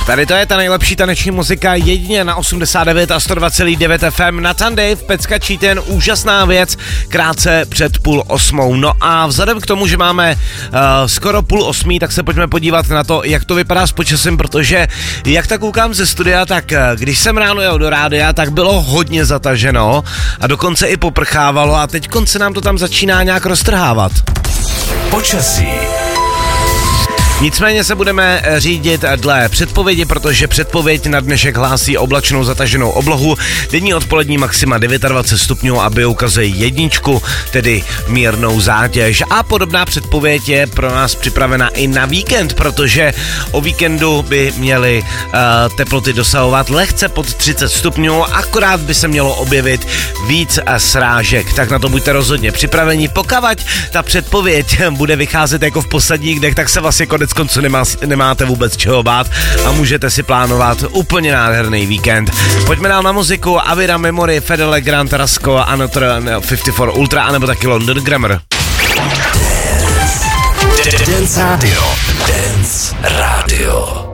Tady to je ta nejlepší taneční muzika jedině na 89 a 102,9 FM na Dave, Pecka Cheaten, úžasná věc, krátce před 7:30. No a vzhledem k tomu, že máme skoro 7:30, tak se pojďme podívat na to, jak to vypadá s počasím, protože jak tak koukám ze studia, tak když jsem ráno jel do rádia, tak bylo hodně zataženo a dokonce i poprchávalo a teď se nám to tam začíná nějak roztrhávat. Počasí. Nicméně se budeme řídit dle předpovědi, protože předpověď na dnešek hlásí oblačnou zataženou oblohu, denní odpolední maxima 29 stupňů a ukazuje jedničku, tedy mírnou zátěž. A podobná předpověď je pro nás připravena i na víkend, protože o víkendu by měly teploty dosahovat lehce pod 30 stupňů, akorát by se mělo objevit víc srážek. Tak na to buďte rozhodně připraveni. Pokud ta předpověď bude vycházet jako v posledních dnech, tak se vlastně konců nemáte vůbec čeho bát a můžete si plánovat úplně nádherný víkend. Pojďme dál na muziku. Avira Memory, Fedele, Grant Rasko, Another 54 Ultra, anebo taky London Grammar. Dance Radio. Dance Radio.